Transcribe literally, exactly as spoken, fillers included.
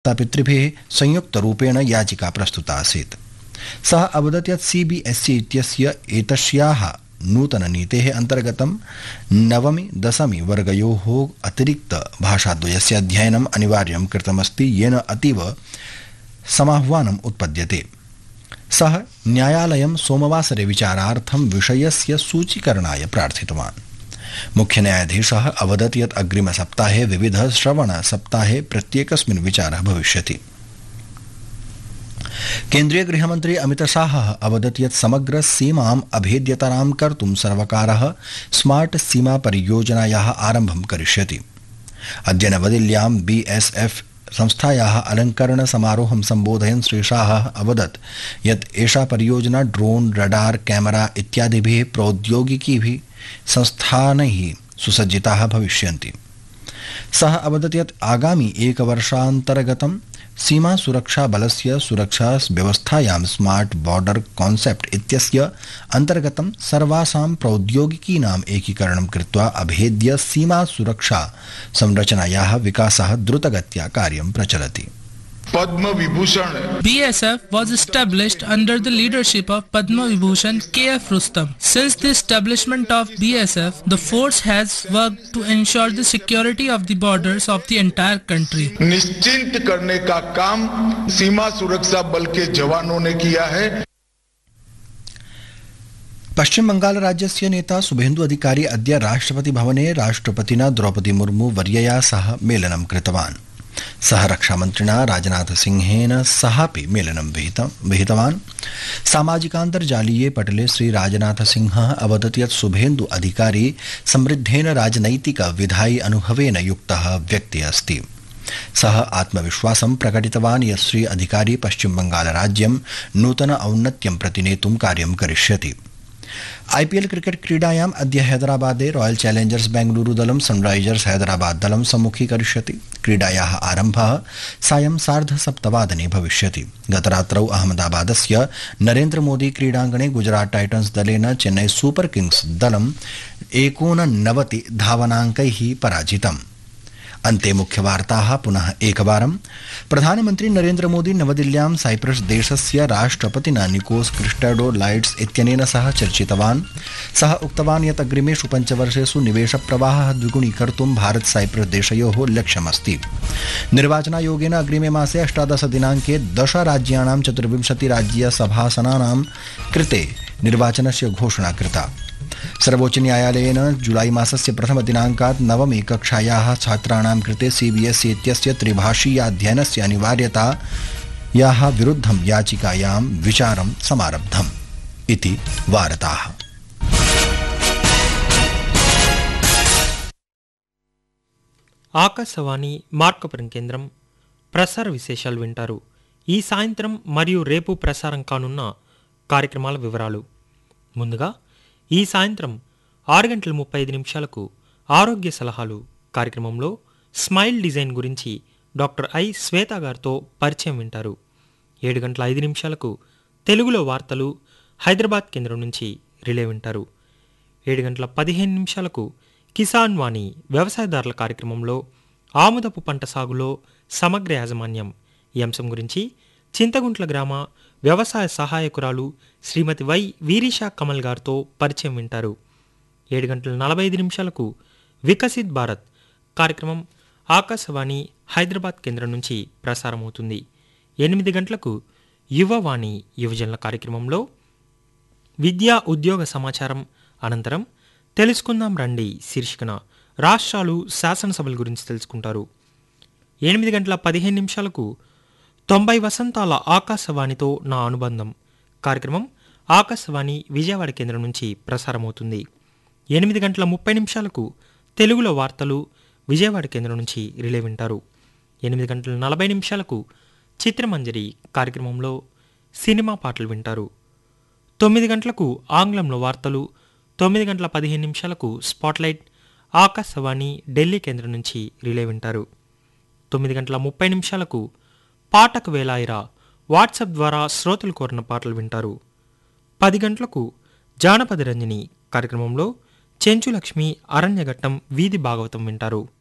पितृभिः संयुक्तरूपेण याचिका प्रस्तुता आसीत्। सः अवदत् यत् सी बी एस ई इत्यस्य एतस्याः नूतननीतेः अन्तर्गतं नवमी दशमी वर्गयोः अतिरिक्त भाषाद्वयस्य अध्ययनम् अनिवार्यं कृतमस्ति, येन अतीव समाह्वानम् उत्पद्यते। सः न्यायालयं सोमवासरे विचारार्थं विषयस्य सूचीकरणाय प्रार्थितवान्। मुख्य न्यायाधीशः अवदत् यत् अग्रिमसप्ताहे विविध श्रवणसप्ताहे प्रत्येकस्मिन् विचारः भविष्यति। केन्द्रीय गृहमन्त्री अमितशाहः अवदत् यत् समग्र सीमाम् अभेद्यतरां कर्तुं सर्वकारः स्मार्ट सीमा परियोजनायाः आरम्भं करिष्यति। अद्य नवदिल्ल्यां बी एस एफ संस्थायाः अलङ्करण समारोहं सम्बोधयन् श्री शाहः अवदत् यत् एषा परियोजना ड्रोन, रडार, कैमरा इत्यादिभिः प्रौद्योगिकीभिः संस्थानैः सुसज्जिताः भविष्यन्ति। सः अवदत् यत् आगामि एकवर्षान्तर्गतं सीमा सुरक्षा बलस्य सुरक्षा व्यवस्थायां स्मार्ट बॉर्डर कॉन्सेप्ट इत्यस्य अन्तर्गतं सर्वासां प्रौद्योगिकीनाम् एकीकरणं कृत्वा अभेद्य सीमा सुरक्षा संरचनायाः विकासः द्रुतगत्या कार्यं प्रचलति। Padma Vibhushan B S F was established under the leadership of Padma Vibhushan K F Rustam. Since the establishment of B S F, the force has worked to ensure the security of the borders of the entire country. निश्चिंत करने का काम सीमा सुरक्षा बल के जवानों ने किया है। पश्चिम बंगाल राज्यस्य नेता शुभेन्दु अधिकारी अद्य राष्ट्रपति भवने राष्ट्रपतिना द्रौपदी मुर्मू वर्यया सह मेलनं कृतवान्। सः रक्षामन्त्रिणा राजनाथ सिंहेन सहापि मेलनं विहितवान्। सामाजिकान्तर्जालीये पटले श्री राजनाथ सिंहः अवदत् यत् शुभेन्दु अधिकारी समृद्धेन राजनैतिक विधायि अनुभवेन युक्तः व्यक्तिः अस्ति। सः आत्मविश्वासं प्रकटितवान् यत् श्री अधिकारी पश्चिम बंगाल राज्यं नूतन औन्नत्यं प्रति नेतुं कार्यं करिष्यति। आईपीएल क्रिकेट क्रीडायाम् अद्य हैदराबादे रॉयल चैलेंजर्स बेंगलुरु दलं सनराइजर्स हैदराबाद दलं सम्मुखीकरिष्यति। क्रीडायाः आरम्भः सायं सार्धसप्तवादने भविष्यति। गतरात्रौ अहमदाबादस्य नरेन्द्र मोदी क्रीडाङ्गणे गुजरात टाइटन्स दलेन चेन्नई सुपर किंग्स दलं एकोननवति धावनाङ्कैः पराजितम्। अन्ते मुख्यवार्ताः पुनः एकवारं। प्रधानमन्त्री नरेन्द्र मोदी नवदिल्ल्यां साइप्रस देशस्य राष्ट्रपतिना निकोस क्रिस्टोडोलाइड्स इत्यनेन सह चर्चितवान्। सः उक्तवान् यत् अग्रिमेषु पञ्चवर्षेषु निवेशप्रवाहः द्विगुणीकर्तुं भारत साइप्रस देशयोः लक्ष्यमस्ति। निर्वाचनायोगेन अग्रिमे मासे अष्टादश दिनाङ्के दश राज्याणां चतुर्विंशति राज्यसभासनानां कृते निर्वाचनस्य घोषणा कृता। सर्वोच्च न्यायालयेन जुलाई मासस्य प्रथमदिनाङ्कात् नवमी कक्षायाः छात्राणां कृते सीबीएसई इत्यस्य त्रिभाषीयाध्ययनस्य अनिवार्यतायाः विरुद्धं याचिकायां विचारं समारब्धम् इति वार्ताः। ఆకాశవాణి మార్కపురం కేంద్రం ప్రసార విశేషాలు వింటారు. ఈ సాయంత్రం మరియు రేపు ప్రసారం కానున్న కార్యక్రమాల వివరాలు. ముందుగా ఈ సాయంత్రం ఆరు గంటల ముప్పై ఐదు నిమిషాలకు ఆరోగ్య సలహాలు కార్యక్రమంలో స్మైల్ డిజైన్ గురించి డాక్టర్ ఐ శ్వేత గారితో పరిచయం వింటారు. ఏడు గంటల ఐదు నిమిషాలకు తెలుగులో వార్తలు హైదరాబాద్ కేంద్రం నుంచి రిలే వింటారు. ఏడు గంటల పదిహేను నిమిషాలకు కిసాన్ వాణి వ్యవసాయదారుల కార్యక్రమంలో ఆముదపు పంట సాగులో సమగ్ర యాజమాన్యం ఈ అంశం గురించి చింతగుంట్ల గ్రామ వ్యవసాయ సహాయకురాలు శ్రీమతి వై వీరిషా కమల్ గారితో పరిచయం వింటారు. ఏడు గంటల నలభై ఐదు నిమిషాలకు వికసిత్ భారత్ కార్యక్రమం ఆకాశవాణి హైదరాబాద్ కేంద్రం నుంచి ప్రసారమవుతుంది. ఎనిమిది గంటలకు యువవాణి యువజనుల కార్యక్రమంలో విద్యా ఉద్యోగ సమాచారం అనంతరం తెలుసుకుందాం రండి శీర్షికన రాష్ట్రాలు శాసనసభల గురించి తెలుసుకుంటారు. ఎనిమిది గంటల పదిహేను నిమిషాలకు తొంభై వసంతాల ఆకాశవాణితో నా అనుబంధం కార్యక్రమం ఆకాశవాణి విజయవాడ కేంద్రం నుంచి ప్రసారమవుతుంది. ఎనిమిది గంటల ముప్పై నిమిషాలకు తెలుగులో వార్తలు విజయవాడ కేంద్రం నుంచి రిలే వింటారు. ఎనిమిది గంటల నలభై నిమిషాలకు చిత్రమంజరి కార్యక్రమంలో సినిమా పాటలు వింటారు. తొమ్మిది గంటలకు ఆంగ్లంలో వార్తలు, తొమ్మిది గంటల పదిహేను నిమిషాలకు స్పాట్లైట్ ఆకాశవాణి ఢిల్లీ కేంద్రం నుంచి రిలే వింటారు. తొమ్మిది గంటల ముప్పై నిమిషాలకు పాటకు వేలాయిరా వాట్సాప్ ద్వారా శ్రోతలు కోరిన పాటలు వింటారు. పది గంటలకు జానపద రంజని కార్యక్రమంలో చెంచులక్ష్మి అరణ్యఘట్టం వీధి భాగవతం వింటారు.